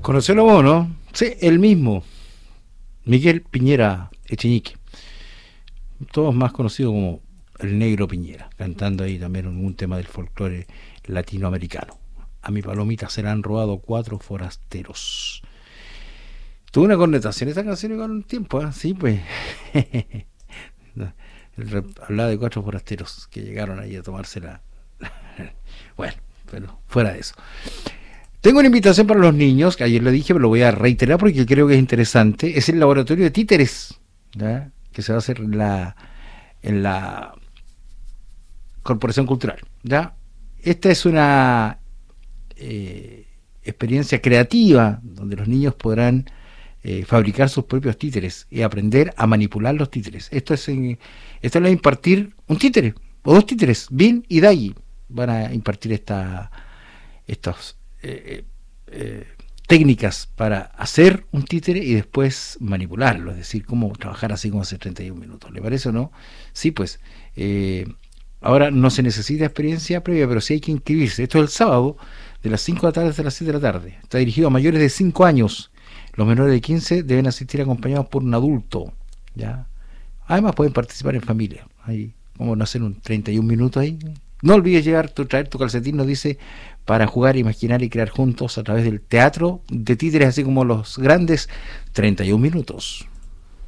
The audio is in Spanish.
Conocelo vos, ¿no? Sí, el mismo, Miguel Piñera Echeñique, todos más conocido como el Negro Piñera, cantando ahí también un tema del folclore latinoamericano. A mi palomita se la han robado 4 forasteros. Tuvo una connotación esta canción con el tiempo, ¿eh? Sí, pues. Hablaba de 4 forasteros que llegaron ahí a tomársela. Bueno, pero fuera de eso. Tengo una invitación para los niños, que ayer lo dije, pero lo voy a reiterar porque creo que es interesante. Es el laboratorio de títeres, ¿ya? Que se va a hacer en la Corporación Cultural, ¿ya? Esta es una experiencia creativa donde los niños podrán fabricar sus propios títeres y aprender a manipular los títeres. Esto es impartir un títere o 2 títeres, Bin y Dai van a impartir estos técnicas para hacer un títere y después manipularlo, es decir, cómo trabajar así como hace 31 minutos. ¿Le parece o no? Sí, pues ahora no se necesita experiencia previa, pero sí hay que inscribirse. Esto es el sábado de las 5 de la tarde hasta las 7 de la tarde. Está dirigido a mayores de 5 años. Los menores de 15 deben asistir acompañados por un adulto, ¿ya? Además pueden participar en familia. Ahí, ¿cómo no hacer un 31 minutos ahí? No olvides traer tu calcetín, nos dice, para jugar, imaginar y crear juntos a través del teatro de títeres, así como los grandes 31 minutos.